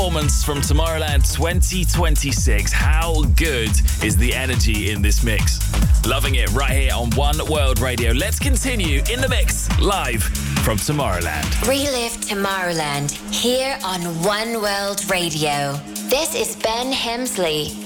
performance from Tomorrowland 2026. How good is the energy in this mix? Loving it right here on One World Radio. Let's continue in the mix, live from Tomorrowland. Relive Tomorrowland here on One World Radio. This is Ben Hemsley.